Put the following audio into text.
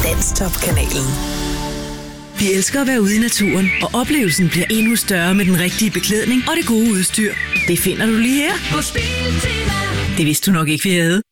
Danstop-kanalen. Vi elsker at være ude i naturen, og oplevelsen bliver endnu større med den rigtige beklædning og det gode udstyr. Det finder du lige her. Det vidste du nok ikke, vi havde.